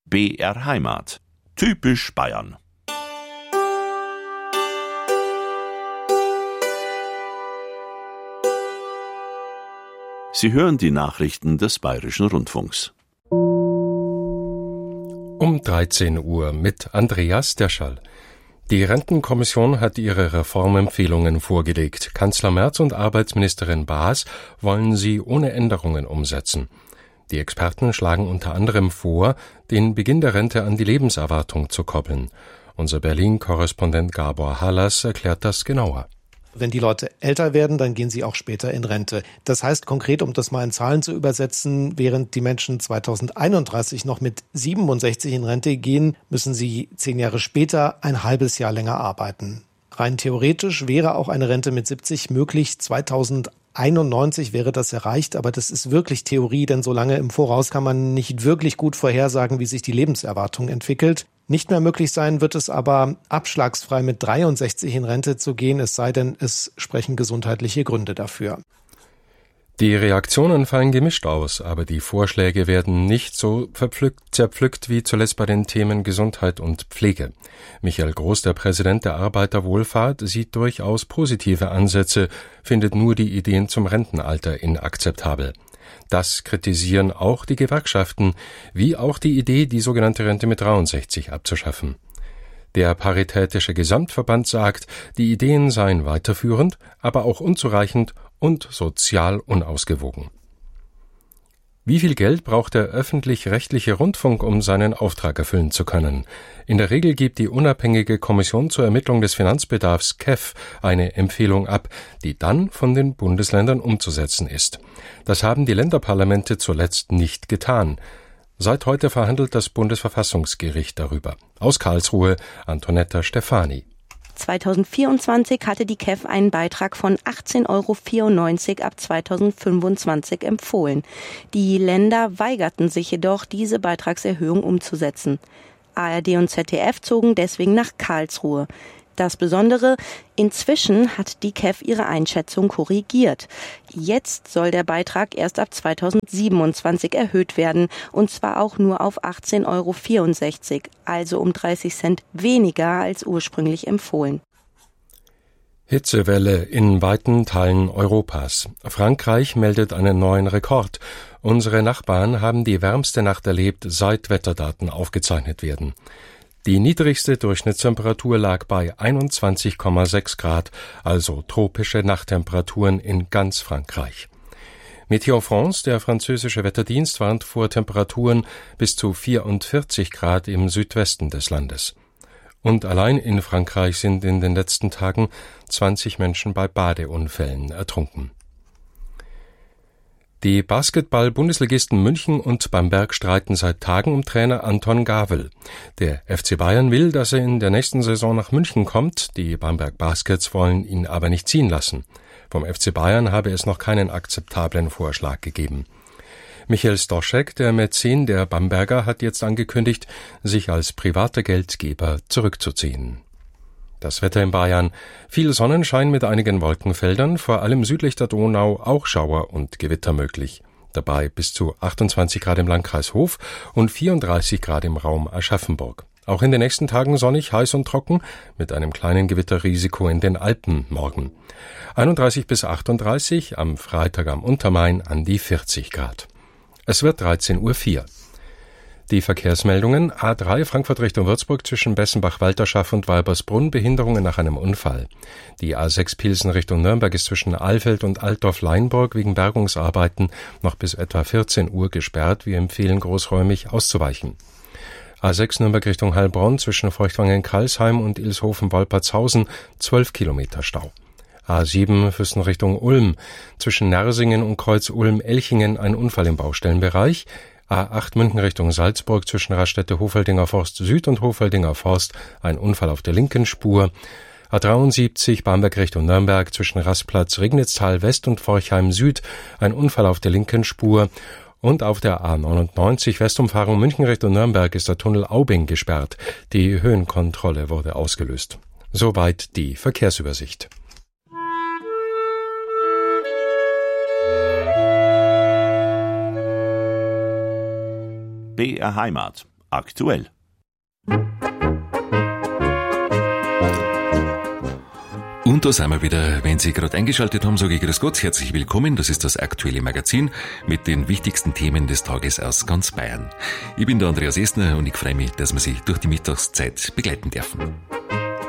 BR Heimat. Typisch Bayern. Sie hören die Nachrichten des Bayerischen Rundfunks. Um 13 Uhr mit Andreas Derschall. Die Rentenkommission hat ihre Reformempfehlungen vorgelegt. Kanzler Merz und Arbeitsministerin Baas wollen sie ohne Änderungen umsetzen. Die Experten schlagen unter anderem vor, den Beginn der Rente an die Lebenserwartung zu koppeln. Unser Berlin-Korrespondent Gabor Hallas erklärt das genauer. Wenn die Leute älter werden, dann gehen sie auch später in Rente. Das heißt konkret, um das mal in Zahlen zu übersetzen, während die Menschen 2031 noch mit 67 in Rente gehen, müssen sie 10 Jahre später ein halbes Jahr länger arbeiten. Rein theoretisch wäre auch eine Rente mit 70 möglich. 2091 wäre das erreicht, aber das ist wirklich Theorie, denn so lange im Voraus kann man nicht wirklich gut vorhersagen, wie sich die Lebenserwartung entwickelt. Nicht mehr möglich sein wird es aber, abschlagsfrei mit 63 in Rente zu gehen, es sei denn, es sprechen gesundheitliche Gründe dafür. Die Reaktionen fallen gemischt aus, aber die Vorschläge werden nicht so zerpflückt wie zuletzt bei den Themen Gesundheit und Pflege. Michael Groß, der Präsident der Arbeiterwohlfahrt, sieht durchaus positive Ansätze, findet nur die Ideen zum Rentenalter inakzeptabel. Das kritisieren auch die Gewerkschaften, wie auch die Idee, die sogenannte Rente mit 63 abzuschaffen. Der Paritätische Gesamtverband sagt, die Ideen seien weiterführend, aber auch unzureichend und sozial unausgewogen. Wie viel Geld braucht der öffentlich-rechtliche Rundfunk, um seinen Auftrag erfüllen zu können? In der Regel gibt die unabhängige Kommission zur Ermittlung des Finanzbedarfs KEF eine Empfehlung ab, die dann von den Bundesländern umzusetzen ist. Das haben die Länderparlamente zuletzt nicht getan. Seit heute verhandelt das Bundesverfassungsgericht darüber. Aus Karlsruhe, Antonetta Stefani. 2024 hatte die KEF einen Beitrag von 18,94 € ab 2025 empfohlen. Die Länder weigerten sich jedoch, diese Beitragserhöhung umzusetzen. ARD und ZDF zogen deswegen nach Karlsruhe. Das Besondere, inzwischen hat die KEF ihre Einschätzung korrigiert. Jetzt soll der Beitrag erst ab 2027 erhöht werden, und zwar auch nur auf 18,64 €, also um 30 Cent weniger als ursprünglich empfohlen. Hitzewelle in weiten Teilen Europas. Frankreich meldet einen neuen Rekord. Unsere Nachbarn haben die wärmste Nacht erlebt, seit Wetterdaten aufgezeichnet werden. Die niedrigste Durchschnittstemperatur lag bei 21,6 Grad, also tropische Nachttemperaturen in ganz Frankreich. Météo France, der französische Wetterdienst, warnt vor Temperaturen bis zu 44 Grad im Südwesten des Landes. Und allein in Frankreich sind in den letzten Tagen 20 Menschen bei Badeunfällen ertrunken. Die Basketball-Bundesligisten München und Bamberg streiten seit Tagen um Trainer Anton Gawel. Der FC Bayern will, dass er in der nächsten Saison nach München kommt. Die Bamberg Baskets wollen ihn aber nicht ziehen lassen. Vom FC Bayern habe es noch keinen akzeptablen Vorschlag gegeben. Michael Stoschek, der Mäzen der Bamberger, hat jetzt angekündigt, sich als privater Geldgeber zurückzuziehen. Das Wetter in Bayern: viel Sonnenschein mit einigen Wolkenfeldern, vor allem südlich der Donau auch Schauer und Gewitter möglich. Dabei bis zu 28 Grad im Landkreis Hof und 34 Grad im Raum Aschaffenburg. Auch in den nächsten Tagen sonnig, heiß und trocken, mit einem kleinen Gewitterrisiko in den Alpen morgen. 31 bis 38, am Freitag am Untermain an die 40 Grad. Es wird 13:04 Uhr. Die Verkehrsmeldungen: A3 Frankfurt Richtung Würzburg zwischen Bessenbach-Walterschaft und Walbersbrunn, Behinderungen nach einem Unfall. Die A6 Pilsen Richtung Nürnberg ist zwischen Alfeld und Altdorf-Leinburg wegen Bergungsarbeiten noch bis etwa 14 Uhr gesperrt. Wir empfehlen großräumig auszuweichen. A6 Nürnberg Richtung Heilbronn zwischen Feuchtwangen-Karlsheim und Ilshofen-Wolpertshausen 12 Kilometer Stau. A7 Füssen Richtung Ulm zwischen Nersingen und Kreuz Ulm-Elchingen ein Unfall im Baustellenbereich. A8 München Richtung Salzburg zwischen Raststätte-Hofeldinger Forst Süd und Hofeldinger Forst ein Unfall auf der linken Spur. A73 Bamberg Richtung Nürnberg zwischen Rastplatz Regnitztal West und Forchheim Süd ein Unfall auf der linken Spur. Und auf der A99 Westumfahrung München Richtung Nürnberg ist der Tunnel Aubing gesperrt. Die Höhenkontrolle wurde ausgelöst. Soweit die Verkehrsübersicht. BR Heimat. aktuell. Und da sind wir wieder. Wenn Sie gerade eingeschaltet haben, sage ich grüß Gott, herzlich willkommen. Das ist das aktuelle Magazin mit den wichtigsten Themen des Tages aus ganz Bayern. Ich bin der Andreas Esner und ich freue mich, dass wir Sie durch die Mittagszeit begleiten dürfen.